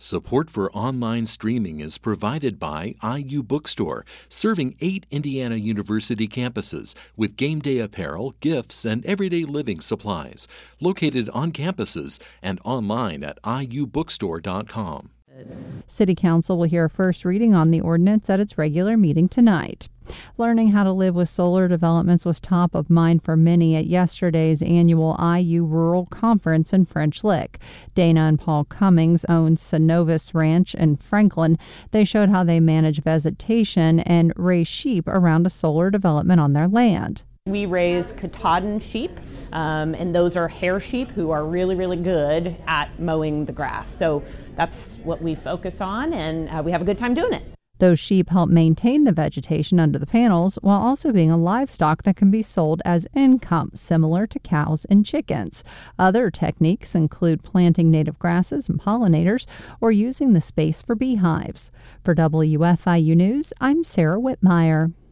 Support for online streaming is provided by IU Bookstore, serving 8 Indiana University campuses with game day apparel, gifts, and everyday living supplies. Located on campuses and online at iubookstore.com. City Council will hear a first reading on the ordinance at its regular meeting tonight. Learning how to live with solar developments was top of mind for many at yesterday's annual IU Rural Conference in French Lick. Dana and Paul Cummings own Synovus Ranch in Franklin. They showed how they manage vegetation and raise sheep around a solar development on their land. We raise Katahdin sheep, and those are hair sheep who are really, really good at mowing the grass. So that's what we focus on, and we have a good time doing it. Those sheep help maintain the vegetation under the panels while also being a livestock that can be sold as income, similar to cows and chickens. Other techniques include planting native grasses and pollinators or using the space for beehives. For WFIU News, I'm Sarah Whitmire.